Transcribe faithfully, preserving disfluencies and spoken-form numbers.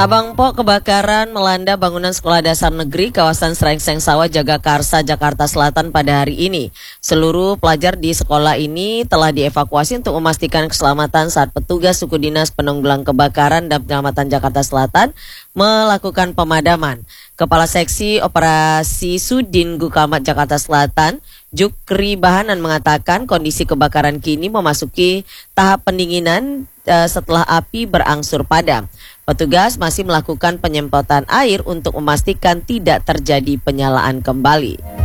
Abang Po, kebakaran melanda bangunan sekolah dasar negeri kawasan Srengseng Sawah, Jagakarsa, Jakarta Selatan pada hari ini. Seluruh pelajar di sekolah ini telah dievakuasi untuk memastikan keselamatan saat petugas suku dinas penanggulang kebakaran dan penyelamatan Jakarta Selatan melakukan pemadaman. Kepala Seksi Operasi Sudin Gukamat Jakarta Selatan, Jukri Bahanan, mengatakan kondisi kebakaran kini memasuki tahap pendinginan uh, setelah api berangsur padam. Petugas masih melakukan penyemprotan air untuk memastikan tidak terjadi penyalaan kembali.